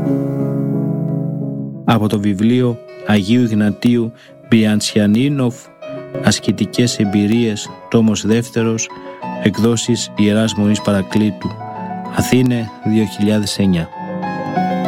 Από το βιβλίο Αγίου Ιγνατίου Μπιαντσιανίνοφ, Ασκητικές εμπειρίες, τόμος 2, εκδόσεις Ιεράς Μονής Παρακλήτου, Αθήνε 2009.